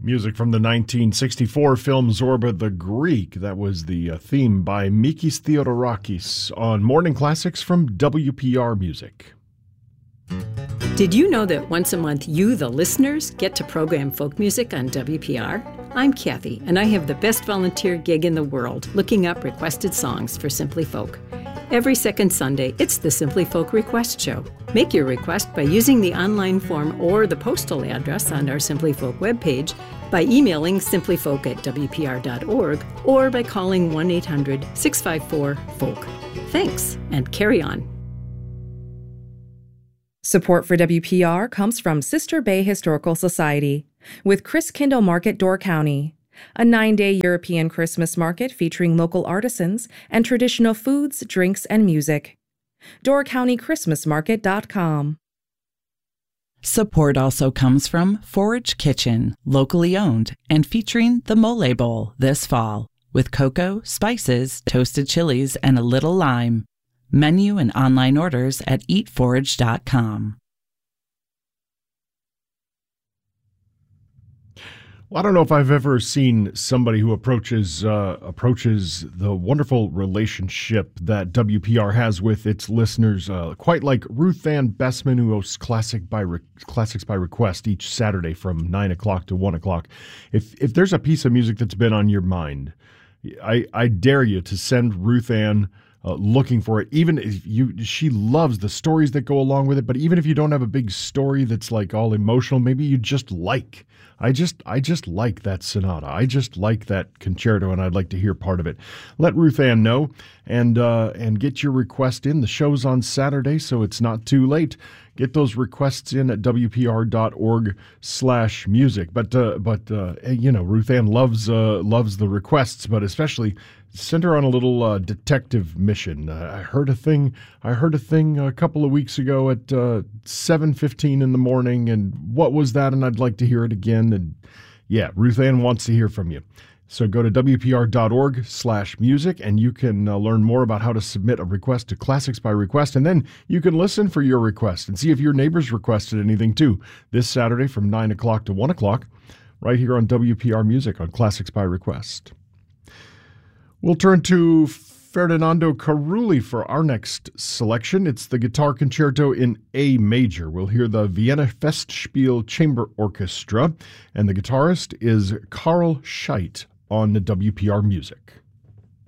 Music from the 1964 film Zorba the Greek. That was the theme by Mikis Theodorakis on Morning Classics from WPR Music. Did you know that once a month you, the listeners, get to program folk music on WPR? I'm Kathy, and I have the best volunteer gig in the world, looking up requested songs for Simply Folk. Every second Sunday, it's the Simply Folk Request Show. Make your request by using the online form or the postal address on our Simply Folk webpage, by emailing simplyfolk@wpr.org, or by calling 1-800-654-FOLK. Thanks, and carry on. Support for WPR comes from Sister Bay Historical Society with Christkindle Market, Door County, a 9-day European Christmas market featuring local artisans and traditional foods, drinks, and music. DoorCountyChristmasMarket.com. Support also comes from Forage Kitchen, locally owned and featuring the Mole Bowl this fall with cocoa, spices, toasted chilies, and a little lime. Menu and online orders at eatforage.com. Well, I don't know if I've ever seen somebody who approaches the wonderful relationship that WPR has with its listeners, quite like Ruth Ann Bessman, who hosts Classics by Request each Saturday from 9 o'clock to 1 o'clock. If there's a piece of music that's been on your mind, I dare you to send Ruth Ann looking for it. Even if she loves the stories that go along with it, but even if you don't have a big story that's like all emotional, maybe you just like. I just like that sonata. I just like that concerto, and I'd like to hear part of it. Let Ruth Ann know, and get your request in. The show's on Saturday, so it's not too late. Get those requests in at wpr.org/music. But Ruth Ann loves the requests, but especially send her on a little detective mission. I heard a thing a couple of weeks ago at 7:15 in the morning, and what was that? And I'd like to hear it again. And yeah, Ruth Ann wants to hear from you. So go to wpr.org/music, and you can learn more about how to submit a request to Classics by Request, and then you can listen for your request and see if your neighbors requested anything too. This Saturday from 9 o'clock to 1 o'clock, right here on WPR Music on Classics by Request. We'll turn to Ferdinando Carulli for our next selection. It's the Guitar Concerto in A major. We'll hear the Vienna Festspiel Chamber Orchestra, and the guitarist is Karl Scheidt on the WPR Music.